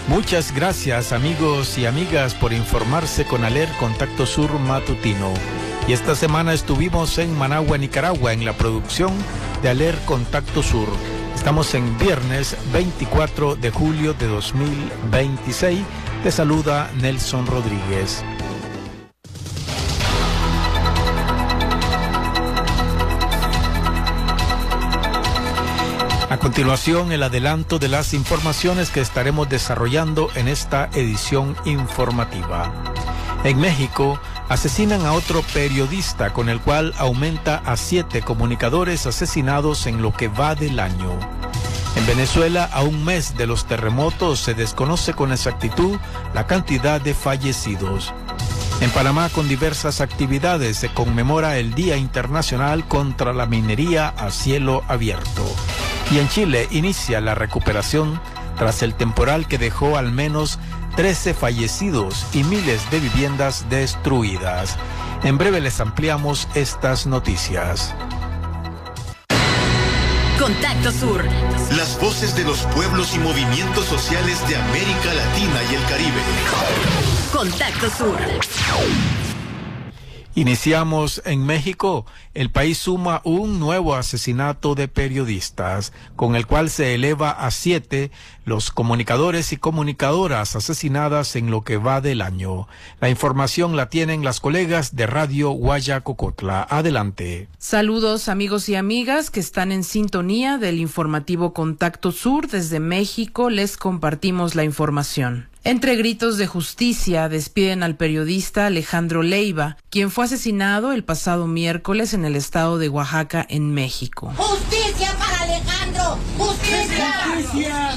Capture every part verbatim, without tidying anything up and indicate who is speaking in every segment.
Speaker 1: Muchas gracias, amigos y amigas, por informarse con Aler Contacto Sur Matutino. Y esta semana estuvimos en Managua, Nicaragua, en la producción de Aler Contacto Sur. Estamos en viernes veinticuatro de julio de dos mil veintiséis. Te saluda Nelson Rodríguez. A continuación, el adelanto de las informaciones que estaremos desarrollando en esta edición informativa. En México, asesinan a otro periodista, con el cual aumenta a siete comunicadores asesinados en lo que va del año. En Venezuela, a un mes de los terremotos, se desconoce con exactitud la cantidad de fallecidos. En Panamá, con diversas actividades, se conmemora el Día Internacional contra la Minería a Cielo Abierto. Y en Chile inicia la recuperación tras el temporal que dejó al menos trece fallecidos y miles de viviendas destruidas. En breve les ampliamos estas noticias.
Speaker 2: Contacto Sur.
Speaker 3: Las voces de los pueblos y movimientos sociales de América Latina y el Caribe.
Speaker 2: Contacto Sur.
Speaker 1: Iniciamos en México. El país suma un nuevo asesinato de periodistas, con el cual se eleva a siete los comunicadores y comunicadoras asesinadas en lo que va del año. La información la tienen las colegas de Radio Guayacocotla. Adelante.
Speaker 4: Saludos, amigos y amigas que están en sintonía del informativo Contacto Sur. Desde México les compartimos la información. Entre gritos de justicia, despiden al periodista Alejandro Leiva, quien fue asesinado el pasado miércoles en el estado de Oaxaca, en México.
Speaker 5: ¡Justicia para Alejandro! ¡Justicia! ¡Justicia!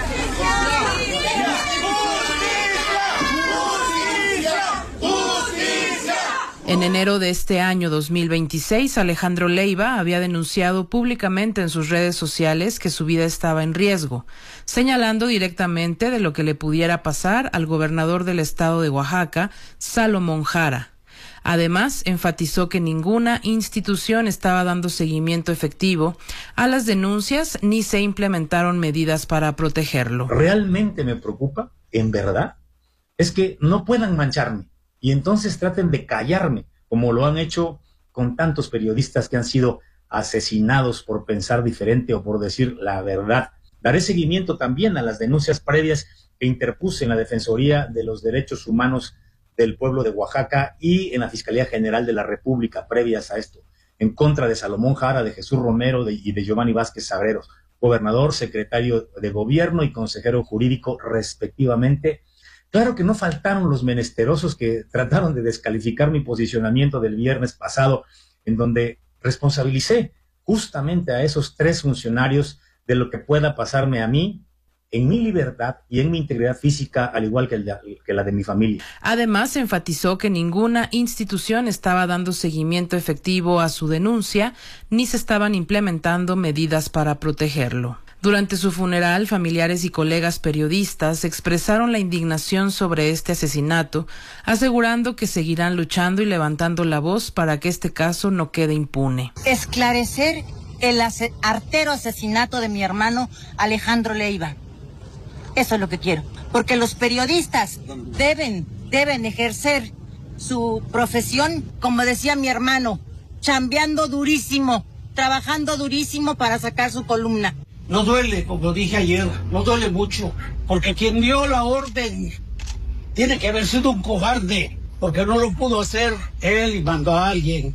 Speaker 4: En enero de este año dos mil veintiséis, Alejandro Leiva había denunciado públicamente en sus redes sociales que su vida estaba en riesgo, señalando directamente de lo que le pudiera pasar al gobernador del estado de Oaxaca, Salomón Jara. Además, enfatizó que ninguna institución estaba dando seguimiento efectivo a las denuncias ni se implementaron medidas para protegerlo.
Speaker 6: Realmente me preocupa, en verdad, es que no puedan mancharme y entonces traten de callarme, como lo han hecho con tantos periodistas que han sido asesinados por pensar diferente o por decir la verdad. Daré seguimiento también a las denuncias previas que interpuse en la Defensoría de los Derechos Humanos del pueblo de Oaxaca y en la Fiscalía General de la República previas a esto, en contra de Salomón Jara, de Jesús Romero de, y de Giovanni Vázquez Sagreros, gobernador, secretario de gobierno y consejero jurídico respectivamente. Claro que no faltaron los menesterosos que trataron de descalificar mi posicionamiento del viernes pasado, en donde responsabilicé justamente a esos tres funcionarios de lo que pueda pasarme a mí, en mi libertad y en mi integridad física, al igual que, el de, que la de mi familia.
Speaker 4: Además, enfatizó que ninguna institución estaba dando seguimiento efectivo a su denuncia, ni se estaban implementando medidas para protegerlo. Durante su funeral, familiares y colegas periodistas expresaron la indignación sobre este asesinato, asegurando que seguirán luchando y levantando la voz para que este caso no quede impune.
Speaker 5: Esclarecer el ase- artero asesinato de mi hermano Alejandro Leiva. Eso es lo que quiero, porque los periodistas deben, deben ejercer su profesión, como decía mi hermano, chambeando durísimo, trabajando durísimo para sacar su columna.
Speaker 7: No duele, como dije ayer, no duele mucho, porque quien dio la orden tiene que haber sido un cobarde, porque no lo pudo hacer él y mandó a alguien.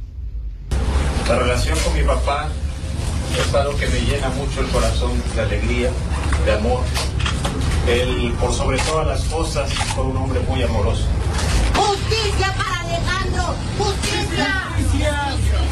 Speaker 8: La relación con mi papá es algo que me llena mucho el corazón de alegría, de amor. Él, por sobre todas las cosas, fue un hombre muy amoroso.
Speaker 5: ¡Justicia para Alejandro! ¡Justicia! ¡Justicia!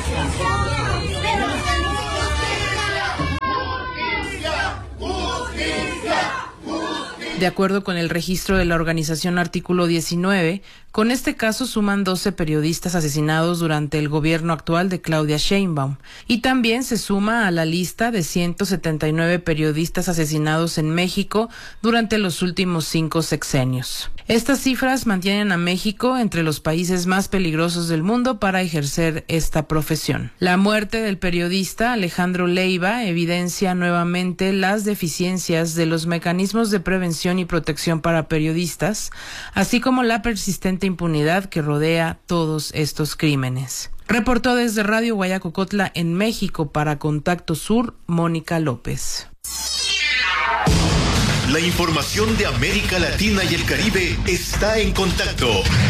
Speaker 4: De acuerdo con el registro de la organización Artículo diecinueve, con este caso suman doce periodistas asesinados durante el gobierno actual de Claudia Sheinbaum, y también se suma a la lista de ciento setenta y nueve periodistas asesinados en México durante los últimos cinco sexenios. Estas cifras mantienen a México entre los países más peligrosos del mundo para ejercer esta profesión. La muerte del periodista Alejandro Leiva evidencia nuevamente las deficiencias de los mecanismos de prevención y protección para periodistas, así como la persistente impunidad que rodea todos estos crímenes. Reportó desde Radio Guayacocotla en México para Contacto Sur, Mónica López.
Speaker 3: La información de América Latina y el Caribe está en Contacto.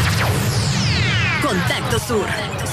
Speaker 2: Contacto Sur.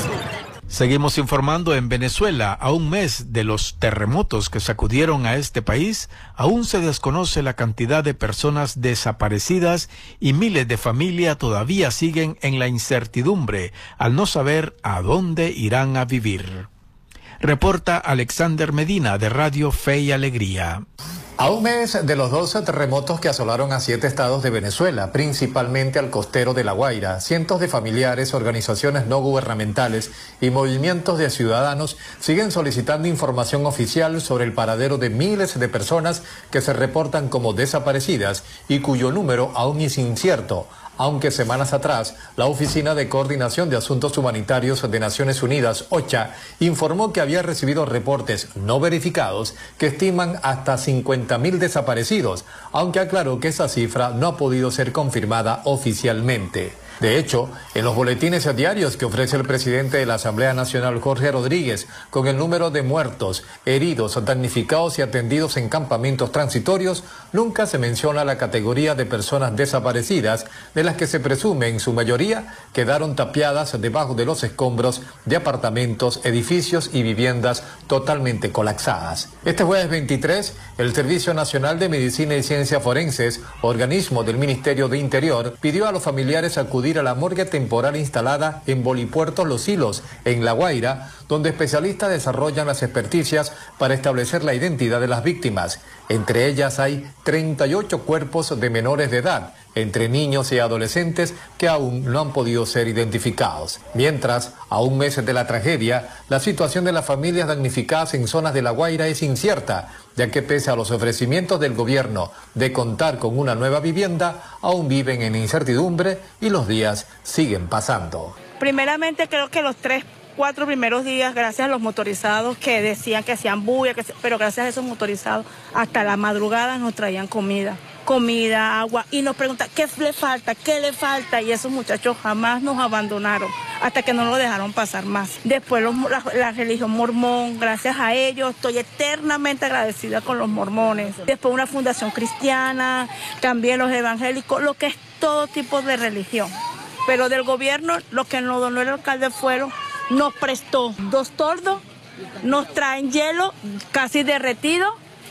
Speaker 1: Seguimos informando. En Venezuela, a un mes de los terremotos que sacudieron a este país, aún se desconoce la cantidad de personas desaparecidas y miles de familias todavía siguen en la incertidumbre al no saber a dónde irán a vivir. Reporta Alexander Medina de Radio Fe y Alegría.
Speaker 9: A un mes de los doce terremotos que asolaron a siete estados de Venezuela, principalmente al costero de La Guaira, cientos de familiares, organizaciones no gubernamentales y movimientos de ciudadanos siguen solicitando información oficial sobre el paradero de miles de personas que se reportan como desaparecidas y cuyo número aún es incierto, aunque semanas atrás la Oficina de Coordinación de Asuntos Humanitarios de Naciones Unidas, OCHA, informó que había recibido reportes no verificados que estiman hasta cincuenta mil desaparecidos, aunque aclaró que esa cifra no ha podido ser confirmada oficialmente. De hecho, en los boletines diarios que ofrece el presidente de la Asamblea Nacional, Jorge Rodríguez, con el número de muertos, heridos, damnificados y atendidos en campamentos transitorios, nunca se menciona la categoría de personas desaparecidas, de las que se presume en su mayoría quedaron tapiadas debajo de los escombros de apartamentos, edificios y viviendas totalmente colapsadas. Este jueves veintitrés, el Servicio Nacional de Medicina y Ciencias Forenses, organismo del Ministerio de Interior, pidió a los familiares acudir a la morgue temporal instalada en Bolipuerto Los Hilos, en La Guaira, donde especialistas desarrollan las experticias para establecer la identidad de las víctimas. Entre ellas hay treinta y ocho cuerpos de menores de edad, entre niños y adolescentes que aún no han podido ser identificados. Mientras, a un mes de la tragedia, la situación de las familias damnificadas en zonas de La Guaira es incierta, ya que pese a los ofrecimientos del gobierno de contar con una nueva vivienda, aún viven en incertidumbre y los días siguen pasando.
Speaker 10: Primeramente creo que los tres, cuatro primeros días, gracias a los motorizados que decían que hacían bulla, que, pero gracias a esos motorizados, hasta la madrugada nos traían comida. comida, agua, y nos preguntan qué le falta, qué le falta, y esos muchachos jamás nos abandonaron hasta que no lo dejaron pasar más. Después los, la, la religión mormón, gracias a ellos estoy eternamente agradecida con los mormones. Después una fundación cristiana, también los evangélicos, lo que es todo tipo de religión. Pero del gobierno, lo que nos donó el alcalde fueron, nos prestó dos tordos, nos traen hielo casi derretido,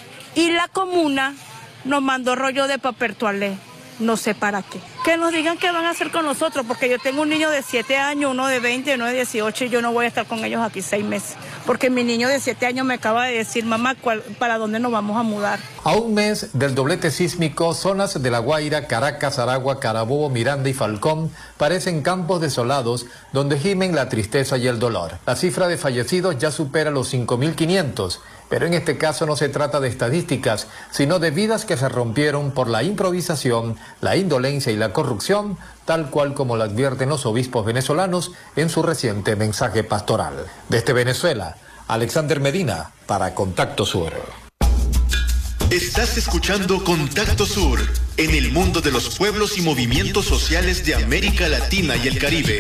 Speaker 10: y la comuna nos mandó rollo de papel toalé, no sé para qué. Que nos digan qué van a hacer con nosotros, porque yo tengo un niño de siete años, uno de veinte, uno de dieciocho, y yo no voy a estar con ellos aquí seis meses. Porque mi niño de siete años me acaba de decir, mamá, ¿cuál, ¿para dónde nos vamos a mudar?
Speaker 9: A un mes del doblete sísmico, zonas de La Guaira, Caracas, Aragua, Carabobo, Miranda y Falcón parecen campos desolados donde gimen la tristeza y el dolor. La cifra de fallecidos ya supera los cinco mil quinientos. Pero en este caso no se trata de estadísticas, sino de vidas que se rompieron por la improvisación, la indolencia y la corrupción, tal cual como lo advierten los obispos venezolanos en su reciente mensaje pastoral. Desde Venezuela, Alexander Medina, para Contacto Sur.
Speaker 3: Estás escuchando Contacto Sur, en el mundo de los pueblos y movimientos sociales de América Latina y el Caribe.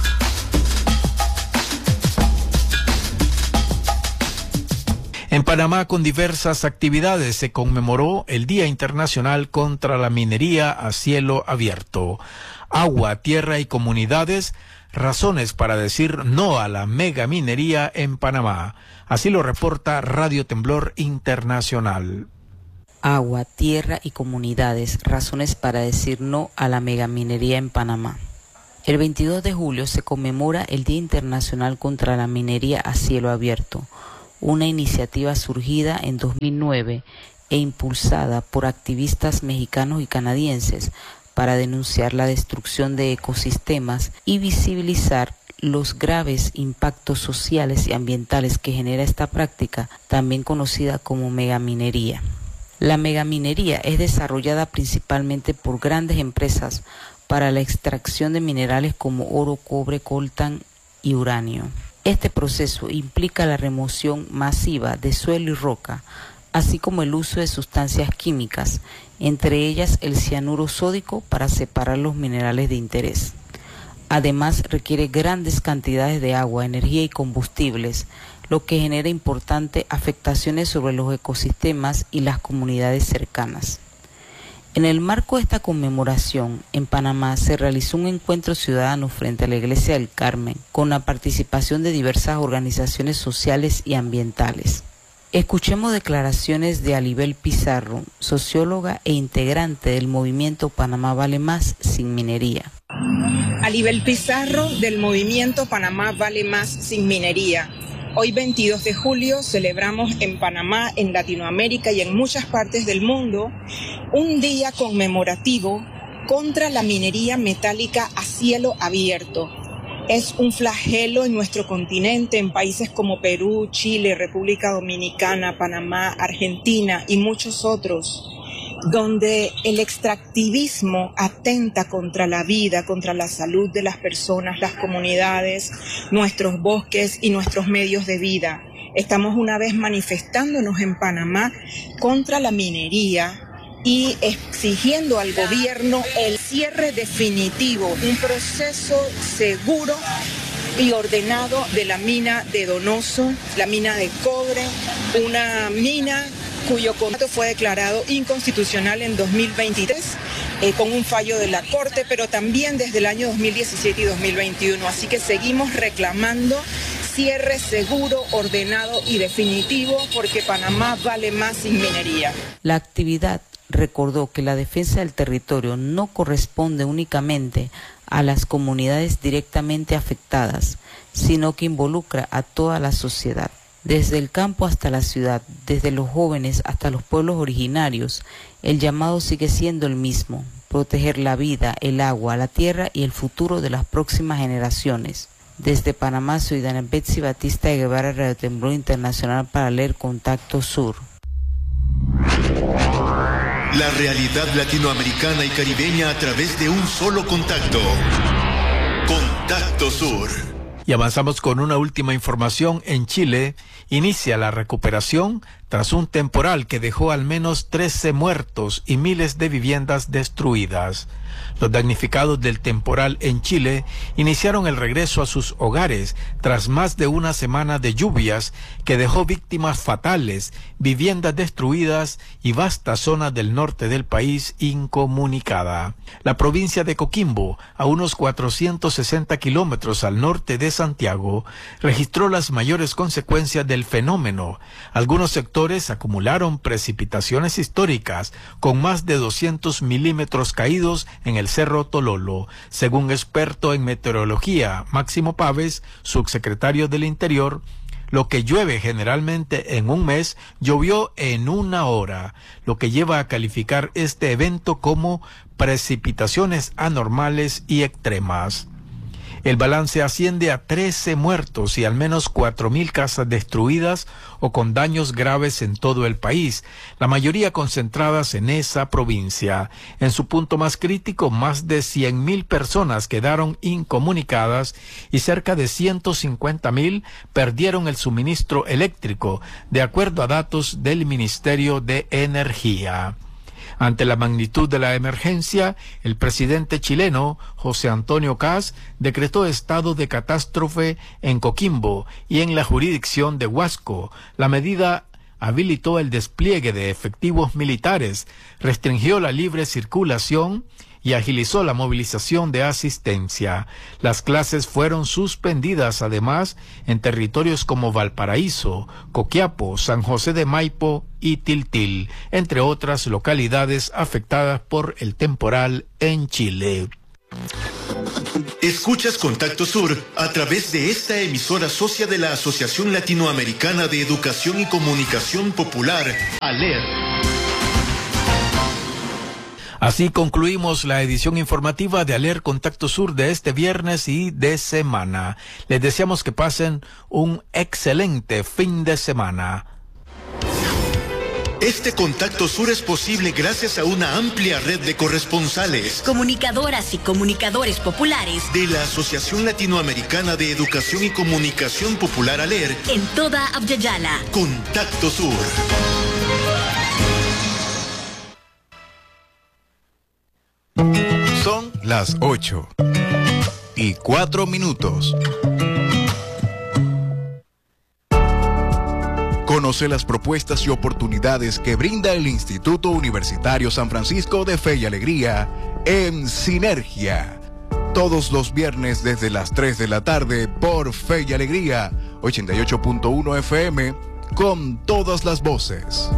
Speaker 1: En Panamá, con diversas actividades, se conmemoró el Día Internacional contra la Minería a Cielo Abierto. Agua, tierra y comunidades, razones para decir no a la megaminería en Panamá. Así lo reporta Radio Temblor Internacional.
Speaker 11: Agua, tierra y comunidades, razones para decir no a la megaminería en Panamá. El veintidós de julio se conmemora el Día Internacional contra la Minería a Cielo Abierto, una iniciativa surgida en dos mil nueve e impulsada por activistas mexicanos y canadienses para denunciar la destrucción de ecosistemas y visibilizar los graves impactos sociales y ambientales que genera esta práctica, también conocida como megaminería. La megaminería es desarrollada principalmente por grandes empresas para la extracción de minerales como oro, cobre, coltán y uranio. Este proceso implica la remoción masiva de suelo y roca, así como el uso de sustancias químicas, entre ellas el cianuro sódico, para separar los minerales de interés. Además, requiere grandes cantidades de agua, energía y combustibles, lo que genera importantes afectaciones sobre los ecosistemas y las comunidades cercanas. En el marco de esta conmemoración, en Panamá se realizó un encuentro ciudadano frente a la Iglesia del Carmen, con la participación de diversas organizaciones sociales y ambientales. Escuchemos declaraciones de Alibel Pizarro, socióloga e integrante del movimiento Panamá Vale Más sin minería.
Speaker 12: Alibel Pizarro, del movimiento Panamá Vale Más sin minería. Hoy veintidós de julio celebramos en Panamá, en Latinoamérica y en muchas partes del mundo un día conmemorativo contra la minería metálica a cielo abierto. Es un flagelo en nuestro continente, en países como Perú, Chile, República Dominicana, Panamá, Argentina y muchos otros, donde el extractivismo atenta contra la vida, contra la salud de las personas, las comunidades, nuestros bosques y nuestros medios de vida. Estamos una vez manifestándonos en Panamá contra la minería y exigiendo al gobierno el cierre definitivo, un proceso seguro y ordenado de la mina de Donoso, la mina de cobre, una mina cuyo contrato fue declarado inconstitucional en dos mil veintitrés eh, con un fallo de la Corte, pero también desde el año dos mil diecisiete y dos mil veintiuno. Así que seguimos reclamando cierre seguro, ordenado y definitivo, porque Panamá vale más sin minería.
Speaker 11: La actividad recordó que la defensa del territorio no corresponde únicamente a las comunidades directamente afectadas, sino que involucra a toda la sociedad. Desde el campo hasta la ciudad, desde los jóvenes hasta los pueblos originarios, el llamado sigue siendo el mismo: proteger la vida, el agua, la tierra y el futuro de las próximas generaciones. Desde Panamá, soy Dana Betsy Batista de Guevara, Radio Temblor Internacional, para leer Contacto Sur.
Speaker 3: La realidad latinoamericana y caribeña a través de un solo contacto. Contacto Sur.
Speaker 1: Y avanzamos con una última información. En Chile inicia la recuperación tras un temporal que dejó al menos trece muertos y miles de viviendas destruidas. Los damnificados del temporal en Chile iniciaron el regreso a sus hogares tras más de una semana de lluvias que dejó víctimas fatales, viviendas destruidas y vastas zonas del norte del país incomunicada. La provincia de Coquimbo, a unos cuatrocientos sesenta kilómetros al norte de Santiago, registró las mayores consecuencias del fenómeno. Algunos sectores acumularon precipitaciones históricas con más de doscientos milímetros caídos en el Cerro Tololo, según experto en meteorología Máximo Páez, subsecretario del Interior. Lo que llueve generalmente en un mes, llovió en una hora, lo que lleva a calificar este evento como precipitaciones anormales y extremas. El balance asciende a trece muertos y al menos cuatro mil casas destruidas o con daños graves en todo el país, la mayoría concentradas en esa provincia. En su punto más crítico, más de cien mil personas quedaron incomunicadas y cerca de ciento cincuenta mil perdieron el suministro eléctrico, de acuerdo a datos del Ministerio de Energía. Ante la magnitud de la emergencia, el presidente chileno, José Antonio Kast, decretó estado de catástrofe en Coquimbo y en la jurisdicción de Huasco. La medida habilitó el despliegue de efectivos militares, restringió la libre circulación y agilizó la movilización de asistencia. Las clases fueron suspendidas además en territorios como Valparaíso, Coquiapo, San José de Maipo y Tiltil, entre otras localidades afectadas por el temporal en Chile.
Speaker 3: Escuchas Contacto Sur a través de esta emisora socia de la Asociación Latinoamericana de Educación y Comunicación Popular, ALER.
Speaker 1: Así concluimos la edición informativa de ALER Contacto Sur de este viernes y de semana. Les deseamos que pasen un excelente fin de semana.
Speaker 3: Este Contacto Sur es posible gracias a una amplia red de corresponsales,
Speaker 2: comunicadoras y comunicadores populares
Speaker 3: de la Asociación Latinoamericana de Educación y Comunicación Popular ALER
Speaker 2: en toda Abya Yala.
Speaker 3: Contacto Sur.
Speaker 13: Son las ocho y cuatro minutos. Conoce las propuestas y oportunidades que brinda el Instituto Universitario San Francisco de Fe y Alegría en Sinergia. Todos los viernes desde las tres de la tarde por Fe y Alegría, ochenta y ocho punto uno F M, con todas las voces.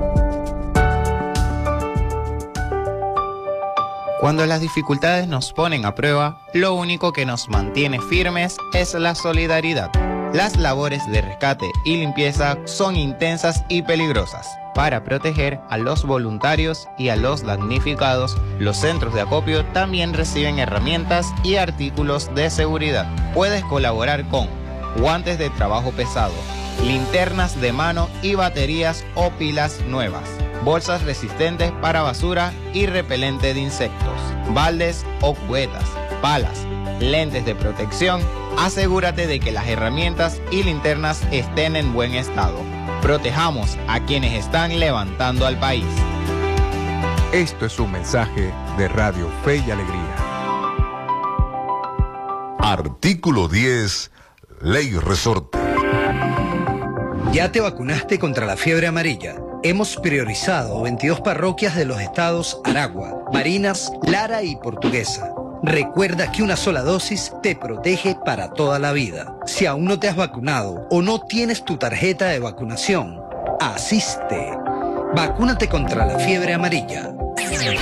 Speaker 14: Cuando las dificultades nos ponen a prueba, lo único que nos mantiene firmes es la solidaridad. Las labores de rescate y limpieza son intensas y peligrosas. Para proteger a los voluntarios y a los damnificados, los centros de acopio también reciben herramientas y artículos de seguridad. Puedes colaborar con guantes de trabajo pesado, linternas de mano y baterías o pilas nuevas, bolsas resistentes para basura y repelente de insectos, baldes o cubetas, palas, lentes de protección. Asegúrate de que las herramientas y linternas estén en buen estado. Protejamos a quienes están levantando al país.
Speaker 13: Esto es un mensaje de Radio Fe y Alegría.
Speaker 15: Artículo diez, Ley Resorte.
Speaker 16: ¿Ya te vacunaste contra la fiebre amarilla? Hemos priorizado veintidós parroquias de los estados Aragua, Barinas, Lara y Portuguesa. Recuerda que una sola dosis te protege para toda la vida. Si aún no te has vacunado o no tienes tu tarjeta de vacunación, asiste. Vacúnate contra la fiebre amarilla.